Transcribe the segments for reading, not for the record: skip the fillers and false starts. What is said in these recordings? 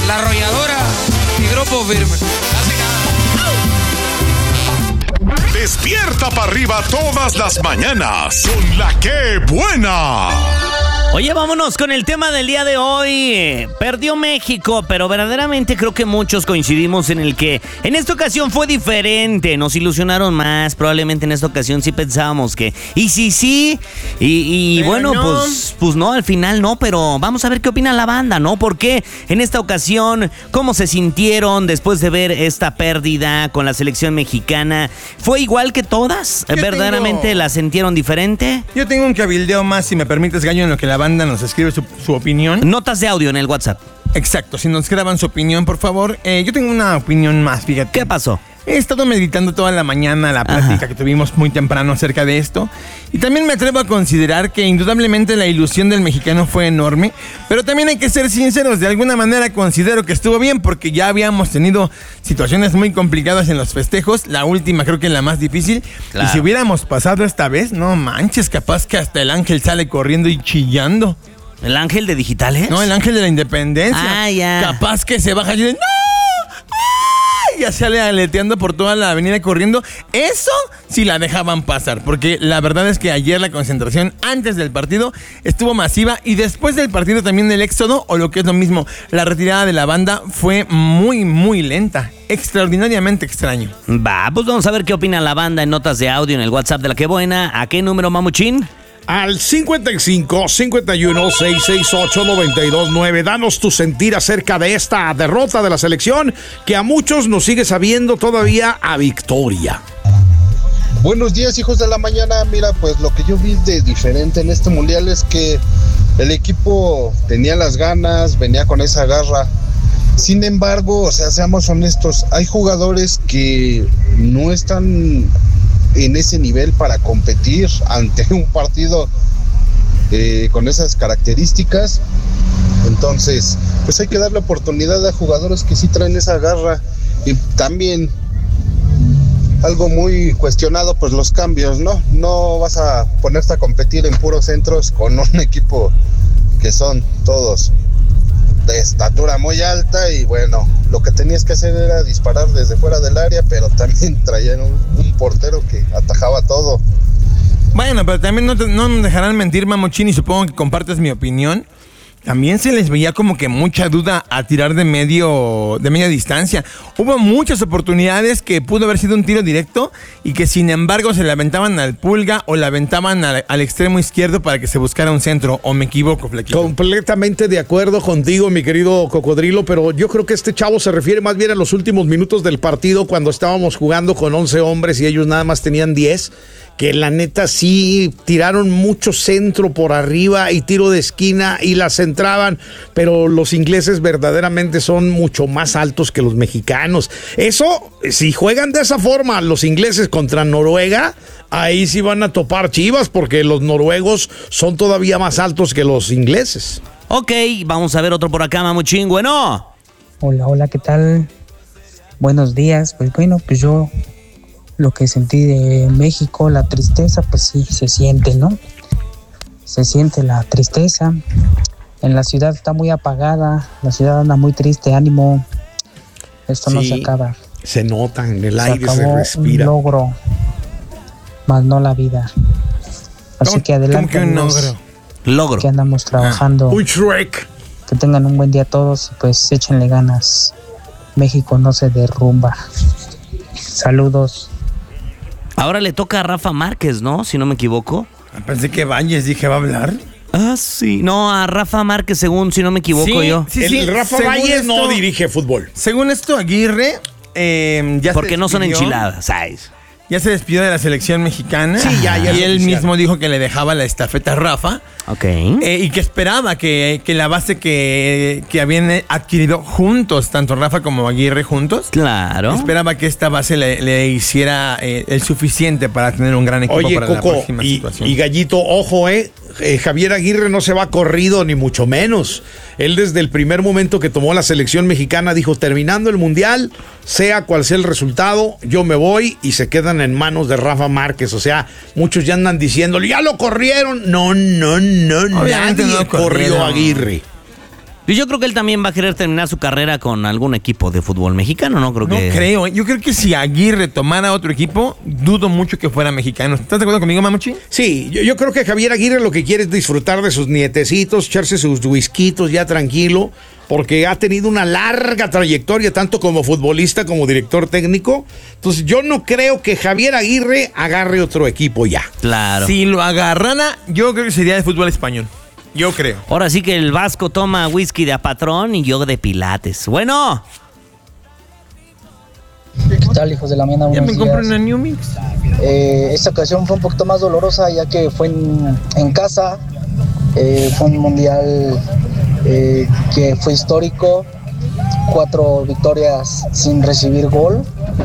La Arrolladora y Grupo Firme. Despierta para arriba todas las mañanas con la que buena. Oye, vámonos con el tema del día de hoy. Perdió México, pero verdaderamente creo que muchos coincidimos en el que en esta ocasión fue diferente. Nos ilusionaron más. Probablemente en esta ocasión sí pensábamos que sí. Y bueno, no. Pues no, al final no. Pero vamos a ver qué opina la banda, ¿no? ¿Por qué en esta ocasión? ¿Cómo se sintieron después de ver esta pérdida con la selección mexicana? ¿Fue igual que todas? ¿Verdaderamente la sintieron diferente? Yo tengo un cabildeo más, si me permites, Gallo, en lo que la banda nos escribe su opinión. Notas de audio en el WhatsApp. Exacto, si nos graban su opinión, por favor. Yo tengo una opinión más, fíjate. ¿Qué pasó? He estado meditando toda la mañana la plática que tuvimos muy temprano acerca de esto. Y también me atrevo a considerar que indudablemente la ilusión del mexicano fue enorme. Pero también hay que ser sinceros. De alguna manera considero que estuvo bien porque ya habíamos tenido situaciones muy complicadas en los festejos. La última creo que la más difícil. Claro. Y si hubiéramos pasado esta vez, no manches, capaz que hasta el ángel sale corriendo y chillando. ¿El ángel de Digitales? No, el ángel de la independencia. Ah, ya. Capaz que se baja y dice, ¡no! Ya sale aleteando por toda la avenida corriendo. Eso sí la dejaban pasar, porque la verdad es que ayer la concentración antes del partido estuvo masiva y después del partido también el éxodo, o lo que es lo mismo, la retirada de la banda fue muy, muy lenta. Extraordinariamente extraño. Va, pues vamos a ver qué opina la banda en notas de audio en el WhatsApp de La Que Buena. ¿A qué número, Mamuchín? Al 55 51 668 929. Danos tu sentir acerca de esta derrota de la selección que a muchos nos sigue sabiendo todavía a victoria. Buenos días, hijos de la mañana. Mira, pues lo que yo vi de diferente en este mundial es que el equipo tenía las ganas, venía con esa garra. Sin embargo, o sea, seamos honestos, hay jugadores que no están en ese nivel para competir ante un partido con esas características. Entonces, pues hay que darle oportunidad a jugadores que sí traen esa garra. Y también algo muy cuestionado, pues los cambios, ¿no? No vas a ponerte a competir en puros centros con un equipo que son todos de estatura muy alta y bueno, lo que tenías que hacer era disparar desde fuera del área, pero también traían un portero que atajaba todo. Bueno, pero también no me dejarán mentir, Mamuchín, y supongo que compartes mi opinión. También se les veía como que mucha duda a tirar de media distancia. Hubo muchas oportunidades que pudo haber sido un tiro directo y que sin embargo se le aventaban al Pulga o le aventaban al extremo izquierdo para que se buscara un centro. ¿O me equivoco, Flequito? Completamente de acuerdo contigo, mi querido Cocodrilo, pero yo creo que este chavo se refiere más bien a los últimos minutos del partido cuando estábamos jugando con 11 hombres y ellos nada más tenían 10. Que la neta sí tiraron mucho centro por arriba y tiro de esquina y la centraban, pero los ingleses verdaderamente son mucho más altos que los mexicanos. Eso, si juegan de esa forma los ingleses contra Noruega, ahí sí van a topar chivas porque los noruegos son todavía más altos que los ingleses. Ok, vamos a ver otro por acá, Mamuchín. Bueno. Hola, ¿qué tal? Buenos días. Pues bueno, pues yo lo que sentí de México, la tristeza, pues sí, se siente, ¿no? Se siente la tristeza. En la ciudad está muy apagada, la ciudad anda muy triste, ánimo. Esto no se acaba. Se nota, en el aire se respira. Un logro, más no la vida. Así que adelante. ¿Cómo que un logro? Que andamos trabajando. Un Shrek. Que tengan un buen día todos y pues échenle ganas. México no se derrumba. Saludos. Ahora le toca a Rafa Márquez, ¿no? Si no me equivoco. Pensé que Bañez, dije, ¿va a hablar? Ah, sí. No, a Rafa Márquez, según, si no me equivoco yo. Sí, el Rafa Márquez no dirige fútbol. Según esto, Aguirre ya porque no son enchiladas, ¿sabes? Ya se despidió de la selección mexicana. Sí, ya. Y él mismo dijo que le dejaba la estafeta a Rafa. Ok. Y que esperaba que la base que habían adquirido juntos, tanto Rafa como Aguirre juntos. Claro. Esperaba que esta base le hiciera el suficiente para tener un gran equipo para la próxima situación. Y Gallito, ojo, Javier Aguirre no se va corrido ni mucho menos. Él desde el primer momento que tomó la selección mexicana dijo, terminando el mundial, sea cual sea el resultado, yo me voy y se quedan en manos de Rafa Márquez. O sea, muchos ya andan diciéndole, ya lo corrieron. No, Obviamente nadie no corrió a Aguirre. Yo creo que él también va a querer terminar su carrera con algún equipo de fútbol mexicano, ¿no? Creo. Yo creo que si Aguirre tomara otro equipo, dudo mucho que fuera mexicano. ¿Estás de acuerdo conmigo, Mamuchi? Sí, yo creo que Javier Aguirre lo que quiere es disfrutar de sus nietecitos, echarse sus whiskitos ya tranquilo, porque ha tenido una larga trayectoria, tanto como futbolista como director técnico. Entonces, yo no creo que Javier Aguirre agarre otro equipo ya. Claro. Si lo agarrara, yo creo que sería de fútbol español. Yo creo. Ahora sí que el Vasco toma whisky de a patrón y yo de pilates. Bueno. ¿Qué tal, hijos de la mañana? Ya me Buenos compré días. una New Mix. Esta ocasión fue un poquito más dolorosa ya que fue en casa. Fue un mundial que fue histórico. 4 victorias sin recibir gol.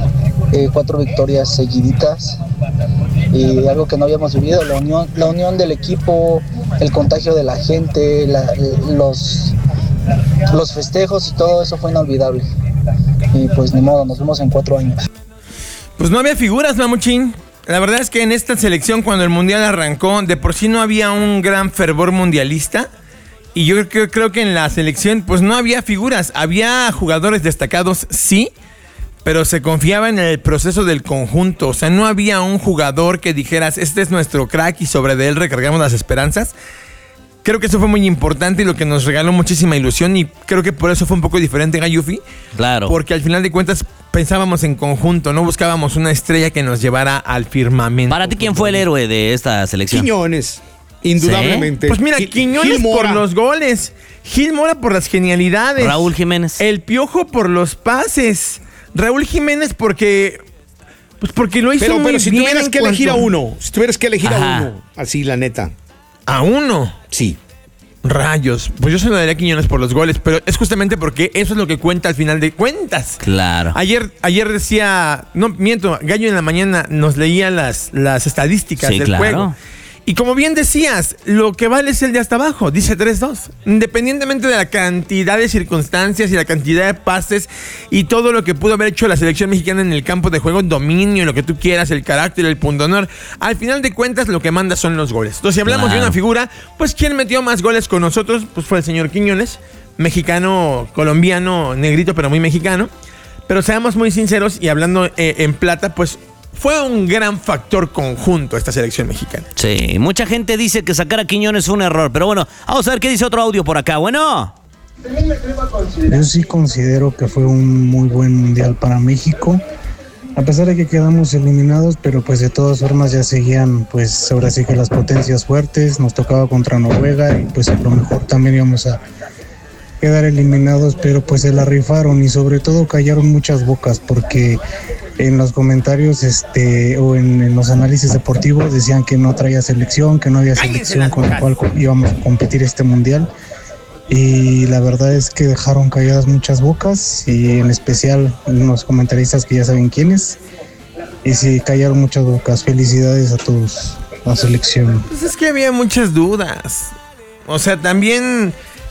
4 victorias seguiditas. Y algo que no habíamos vivido, la unión del equipo, el contagio de la gente, los festejos y todo eso fue inolvidable. Y pues ni modo, nos vemos en 4 años. Pues no había figuras, Mamuchín. La verdad es que en esta selección, cuando el mundial arrancó, de por sí no había un gran fervor mundialista. Y yo creo que en la selección pues no había figuras. Había jugadores destacados, sí, pero se confiaba en el proceso del conjunto. O sea, no había un jugador que dijeras, este es nuestro crack y sobre de él recargamos las esperanzas. Creo que eso fue muy importante y lo que nos regaló muchísima ilusión, y creo que por eso fue un poco diferente Gayufi. Claro. Porque al final de cuentas pensábamos en conjunto, no buscábamos una estrella que nos llevara al firmamento. Para ti, ¿quién fue el héroe de esta selección? Quiñones, indudablemente. Pues mira, Quiñones por los goles, Gil Mora por las genialidades, Raúl Jiménez. El Piojo por los pases, Raúl Jiménez porque lo hizo pero muy si bien. tuvieras que elegir a uno, Ajá. a uno, así la neta. ¿A uno? Sí. Rayos, pues yo se lo daría a Quiñones por los goles, pero es justamente porque eso es lo que cuenta al final de cuentas. Claro. Ayer decía, no miento, Gallo en la mañana nos leía las estadísticas Sí, del claro. juego. Y como bien decías, lo que vale es el de hasta abajo, dice 3-2. Independientemente de la cantidad de circunstancias y la cantidad de pases y todo lo que pudo haber hecho la selección mexicana en el campo de juego, dominio, lo que tú quieras, el carácter, el pundonor, al final de cuentas lo que manda son los goles. Entonces, si hablamos de una figura, pues quien metió más goles con nosotros, pues fue el señor Quiñones, mexicano, colombiano, negrito, pero muy mexicano. Pero seamos muy sinceros y hablando en plata, pues fue un gran factor conjunto esta selección mexicana. Sí, mucha gente dice que sacar a Quiñones fue un error, pero bueno, vamos a ver qué dice otro audio por acá. Bueno. Yo sí considero que fue un muy buen mundial para México, a pesar de que quedamos eliminados, pero pues de todas formas ya seguían, pues ahora sí que las potencias fuertes, nos tocaba contra Noruega y pues a lo mejor también íbamos a quedar eliminados, pero pues se la rifaron y sobre todo callaron muchas bocas, porque en los comentarios o en los análisis deportivos decían que no traía selección, que no había selección con la cual íbamos a competir este mundial, y la verdad es que dejaron calladas muchas bocas, y en especial unos comentaristas que ya saben quiénes, y sí, callaron muchas bocas. Felicidades a todos, la selección. Pues es que había muchas dudas. O sea, también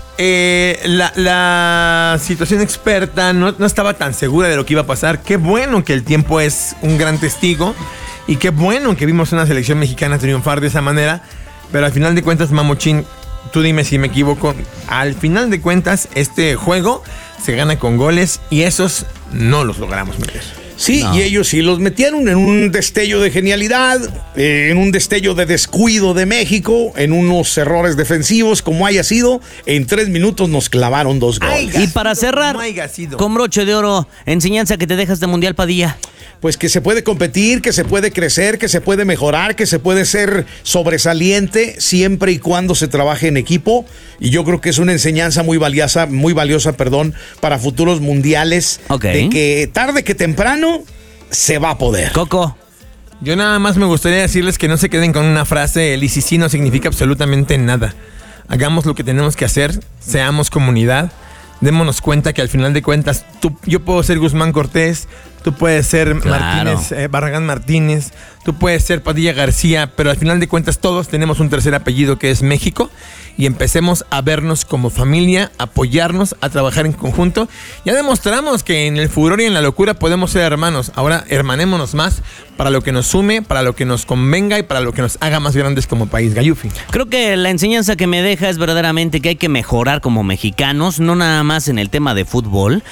la situación experta no estaba tan segura de lo que iba a pasar. Qué bueno que el tiempo es un gran testigo y qué bueno que vimos una selección mexicana triunfar de esa manera, pero al final de cuentas, Mamuchín, tú dime si me equivoco, al final de cuentas este juego se gana con goles y esos no los logramos meter. Sí, no. Y ellos sí los metieron en un destello de genialidad, en un destello de descuido de México, en unos errores defensivos, como haya sido. En 3 minutos nos clavaron 2 goles. Y para cerrar, con broche de oro, enseñanza que te dejas de Mundial, Padilla. Pues que se puede competir, que se puede crecer, que se puede mejorar, que se puede ser sobresaliente siempre y cuando se trabaje en equipo. Y yo creo que es una enseñanza muy valiosa, para futuros mundiales. Okay. De que tarde que temprano se va a poder. Coco. Yo nada más me gustaría decirles que no se queden con una frase, el ICC no significa absolutamente nada. Hagamos lo que tenemos que hacer, seamos comunidad. Démonos cuenta que al final de cuentas yo puedo ser Guzmán Cortés, tú puedes ser Claro. Barragán Martínez, tú puedes ser Padilla García, pero al final de cuentas todos tenemos un tercer apellido que es México, y empecemos a vernos como familia, a apoyarnos, a trabajar en conjunto. Ya demostramos que en el furor y en la locura podemos ser hermanos. Ahora hermanémonos más para lo que nos sume, para lo que nos convenga y para lo que nos haga más grandes como país. Gayufi. Creo que la enseñanza que me deja es verdaderamente que hay que mejorar como mexicanos, no nada más en el tema de fútbol.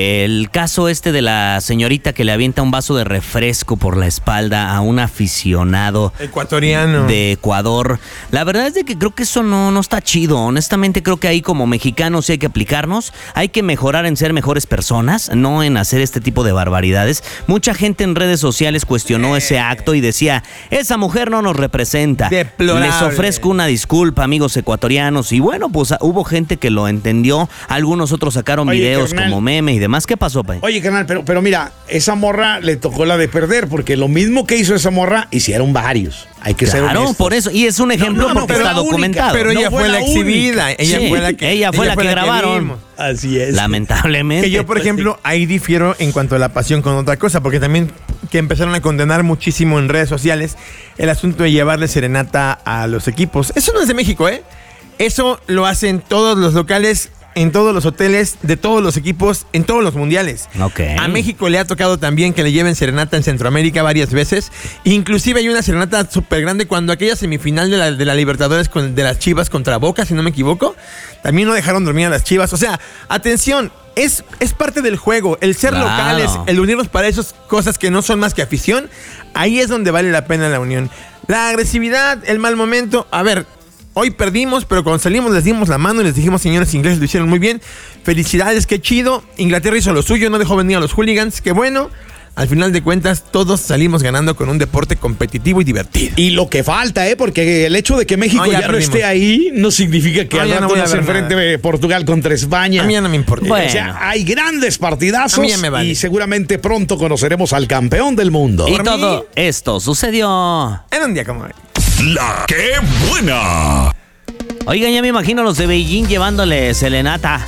El caso de la señorita que le avienta un vaso de refresco por la espalda a un aficionado Ecuatoriano. de Ecuador. La verdad es de que creo que eso no está chido. Honestamente creo que ahí como mexicanos sí hay que aplicarnos. Hay que mejorar en ser mejores personas, no en hacer este tipo de barbaridades. Mucha gente en redes sociales cuestionó ese acto y decía, esa mujer no nos representa. Deplorable. Les ofrezco una disculpa, amigos ecuatorianos. Y bueno, pues hubo gente que lo entendió. Algunos otros sacaron Oye, videos carnal. como meme y demás. ¿Qué pasó, Pay? Oye, carnal, pero mira, esa morra le tocó la de perder, porque lo mismo que hizo esa morra, hicieron varios. Hay que ser Claro, honestos. por eso. Y es un ejemplo no, porque pero está la única, documentado. Pero No ella fue fue la la exhibida. única. Ella Sí, fue la que ella fue la que grabaron. vimos. Así es. Lamentablemente. Que yo, por ejemplo, ahí difiero en cuanto a la pasión con otra cosa, porque también que empezaron a condenar muchísimo en redes sociales el asunto de llevarle serenata a los equipos. Eso no es de México, ¿eh? Eso lo hacen todos los locales, en todos los hoteles, de todos los equipos, en todos los mundiales. Ok. A México le ha tocado también que le lleven serenata en Centroamérica varias veces. Inclusive hay una serenata súper grande cuando aquella semifinal de la Libertadores de las Chivas contra Boca, si no me equivoco. También no dejaron dormir a las Chivas. O sea, atención, es parte del juego. El ser Claro. locales, el unirnos para esas cosas que no son más que afición, ahí es donde vale la pena la unión. La agresividad, el mal momento, a ver... Hoy perdimos, pero cuando salimos les dimos la mano y les dijimos, señores ingleses, lo hicieron muy bien. Felicidades, qué chido. Inglaterra hizo lo suyo, no dejó venir a los hooligans, qué bueno. Al final de cuentas, todos salimos ganando con un deporte competitivo y divertido. Y lo que falta, porque el hecho de que México No, ya ya no perdimos. esté ahí no significa que No, al ya no rato voy a no se ver enfrente nada. Portugal contra España. A mí ya no me importa. Bueno. O sea, hay grandes partidazos A mí ya me vale. y seguramente pronto conoceremos al campeón del mundo. Y Por todo mí- esto sucedió. Era un día como hoy. La que buena. Oigan, ya me imagino los de Beijing llevándole serenata.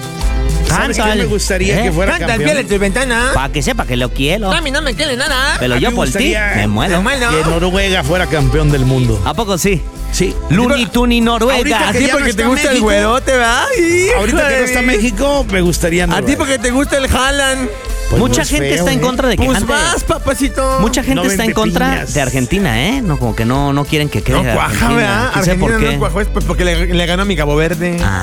¿Sabes qué me gustaría que fuera Canta el campeón? pie de tu ventana. Para que sepa que lo quiero. A mí no me quiere nada. Pero A mí yo me por ti gustaría- me muero. Me muero. Que Noruega fuera campeón del mundo. ¿A poco sí? Sí. Looney Tunes Noruega. Ahorita A que ti ya porque no te está gusta el México. güerote, ¿verdad? Ahorita que no está México, me gustaría A Noruega. ti porque te gusta el Haaland. Pues Mucha no es gente feo, está en contra de que Pues Jante- vas, papacito. Mucha gente No está en vende contra piñas. de Argentina, ¿eh? No, como que no quieren que quede No cuaja, Argentina. ¿verdad? ¿Quién sabe Argentina por qué? no cuajó, es porque le ganó a mi Cabo Verde. Ah.